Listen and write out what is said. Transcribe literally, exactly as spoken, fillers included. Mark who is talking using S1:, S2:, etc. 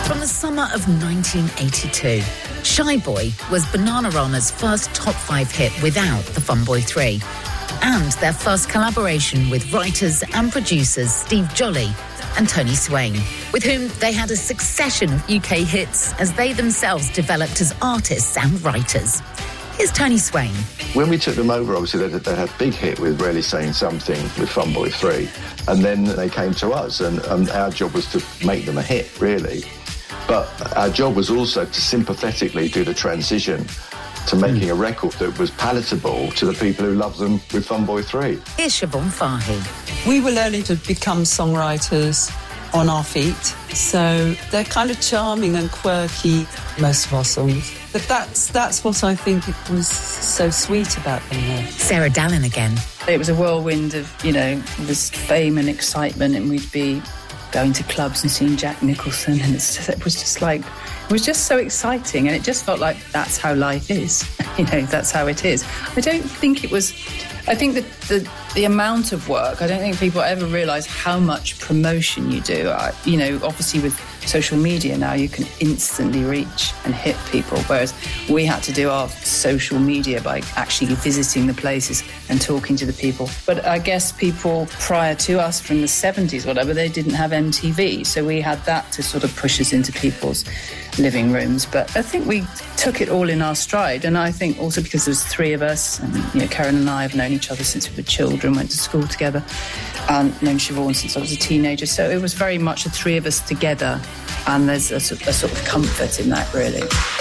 S1: From the summer of nineteen eighty-two, Shy Boy was Bananarama's first top five hit without the Fun Boy three, and their first collaboration with writers and producers Steve Jolly and Tony Swain, with whom they had a succession of U K hits as they themselves developed as artists and writers. Here's Tony Swain.
S2: When we took them over, obviously they, they had a big hit with Really Saying Something with Fun Boy three, and then they came to us, and, and our job was to make them a hit, really. But our job was also to sympathetically do the transition to making a record that was palatable to the people who love them with Fun Boy three.
S1: Here's Siobhan Fahy.
S3: We were learning to become songwriters on our feet, so they're kind of charming and quirky, most of our songs. But that's that's what I think it was so sweet about them there.
S1: Sarah Dallin again.
S4: It was a whirlwind of, you know, this fame and excitement, and we'd be going to clubs and seeing Jack Nicholson, and it's just, it was just like, it was just so exciting, and it just felt like that's how life is. You know, that's how it is. I don't think it was, I think that the, the amount of work, I don't think people ever realise how much promotion you do. I, you know, obviously with social media now, you can instantly reach and hit people, whereas we had to do our social media by actually visiting the places and talking to the people. But I guess people prior to us from the seventies, whatever, they didn't have M T V, so we had that to sort of push us into people's living rooms. But I think we took it all in our stride, and I think also because there was three of us, and you know, Karen and I have known each other since we were children, went to school together, and known Siobhan since I was a teenager, so it was very much the three of us together, and there's a, a sort of comfort in that, really.